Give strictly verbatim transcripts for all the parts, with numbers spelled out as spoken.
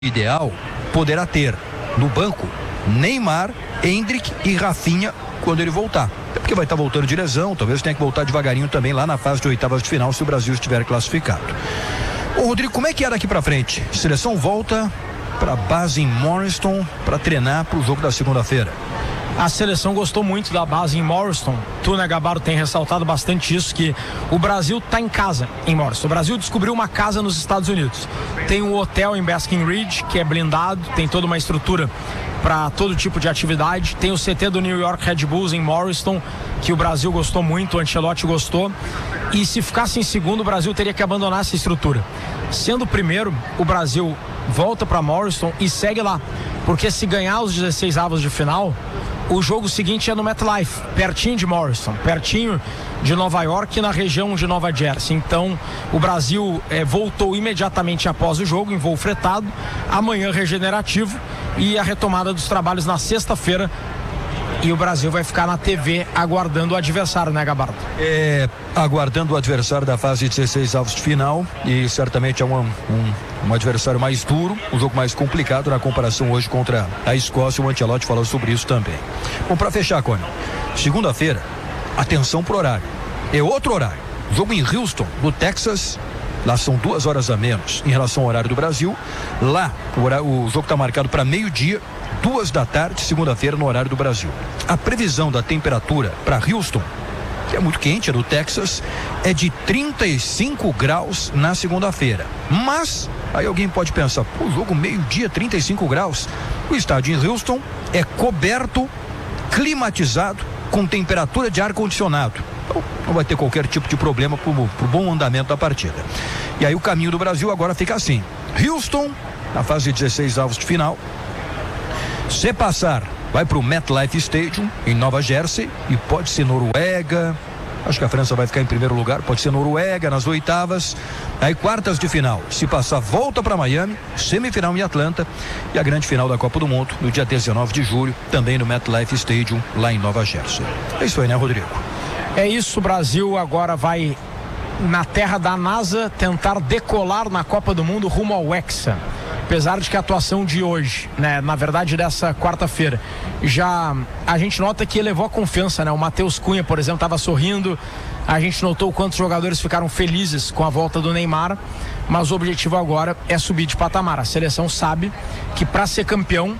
ideal poderá ter no banco Neymar, Endrick e Rafinha quando ele voltar. É porque vai estar voltando de lesão, talvez tenha que voltar devagarinho também lá na fase de oitavas de final se o Brasil estiver classificado. Ô Rodrigo, como é que é daqui pra frente? Seleção volta pra base em Morriston para treinar pro jogo da segunda-feira. A seleção gostou muito da base em Morriston. Tu, né, Gabardo, tem ressaltado bastante isso, que o Brasil está em casa em Morriston. O Brasil descobriu uma casa nos Estados Unidos. Tem um hotel em Basking Ridge, que é blindado, tem toda uma estrutura para todo tipo de atividade. Tem o C T do New York Red Bulls em Morriston, que o Brasil gostou muito, o Ancelotti gostou. E se ficasse em segundo, o Brasil teria que abandonar essa estrutura. Sendo o primeiro, o Brasil volta para Morriston e segue lá. Porque se ganhar os dezesseis avos de final, o jogo seguinte é no MetLife, pertinho de Morriston, pertinho de Nova York e na região de Nova Jersey. Então, o Brasil eh, voltou imediatamente após o jogo, em voo fretado, amanhã regenerativo e a retomada dos trabalhos na sexta-feira. E o Brasil vai ficar na T V aguardando o adversário, né, Gabardo? É, aguardando o adversário da fase de dezesseis avos de final, e certamente é um, um, um adversário mais duro, um jogo mais complicado na comparação hoje contra a Escócia. O Ancelotti falou sobre isso também. Bom, para fechar, Cone, segunda-feira, atenção pro horário. É outro horário. Jogo em Houston, no Texas. Lá são duas horas a menos em relação ao horário do Brasil. Lá, o, horário, o jogo está marcado para meio-dia, duas da tarde, segunda-feira, no horário do Brasil. A previsão da temperatura para Houston, que é muito quente, é do Texas, é de trinta e cinco graus na segunda-feira. Mas, aí alguém pode pensar, pô, jogo meio-dia, trinta e cinco graus. O estádio em Houston é coberto, climatizado, com temperatura de ar-condicionado. Então, não vai ter qualquer tipo de problema para o bom andamento da partida. E aí o caminho do Brasil agora fica assim: Houston, na fase de dezesseis avos de final. Se passar, vai para o MetLife Stadium, em Nova Jersey, e pode ser Noruega. Acho que a França vai ficar em primeiro lugar, pode ser Noruega nas oitavas. Aí quartas de final, se passar, volta para Miami, semifinal em Atlanta, e a grande final da Copa do Mundo no dia dezenove de julho, também no MetLife Stadium, lá em Nova Jersey. É isso aí, né, Rodrigo? É isso, o Brasil agora vai na terra da NASA tentar decolar na Copa do Mundo rumo ao Hexa. Apesar de que a atuação de hoje, né, na verdade dessa quarta-feira, já a gente nota que elevou a confiança, né? O Matheus Cunha, por exemplo, estava sorrindo. A gente notou quantos jogadores ficaram felizes com a volta do Neymar, mas o objetivo agora é subir de patamar. A seleção sabe que para ser campeão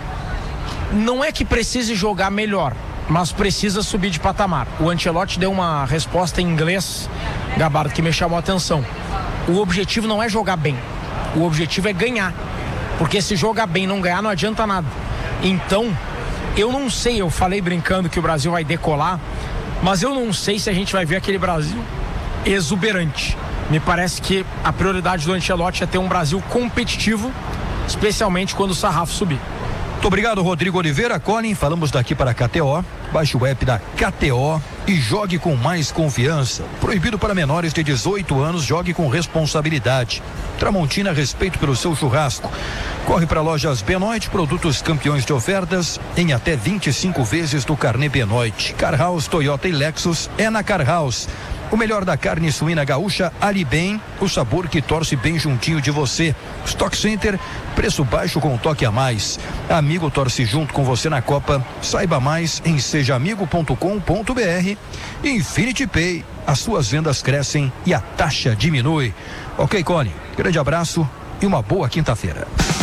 não é que precise jogar melhor, mas precisa subir de patamar. O Ancelotti deu uma resposta em inglês, Gabardo, que me chamou a atenção. O objetivo não é jogar bem, o objetivo é ganhar, porque se jogar bem e não ganhar não adianta nada. Então, eu não sei, eu falei brincando que o Brasil vai decolar, mas eu não sei se a gente vai ver aquele Brasil exuberante. Me parece que a prioridade do Ancelotti é ter um Brasil competitivo, especialmente quando o sarrafo subir. Muito obrigado, Rodrigo Oliveira. Colin, falamos daqui para a K T O. Baixe o app da K T O e jogue com mais confiança. Proibido para menores de dezoito anos, jogue com responsabilidade. Tramontina, respeito pelo seu churrasco. Corre para lojas Benoit, produtos campeões de ofertas em até vinte e cinco vezes do carnê Benoit. Car House, Toyota e Lexus é na Car House. O melhor da carne suína gaúcha, ali bem, o sabor que torce bem juntinho de você. Stock Center, preço baixo com um toque a mais. Amigo torce junto com você na Copa. Saiba mais em seja amigo ponto com ponto br. Infinity Pay, as suas vendas crescem e a taxa diminui. Ok, Cone, grande abraço e uma boa quinta-feira.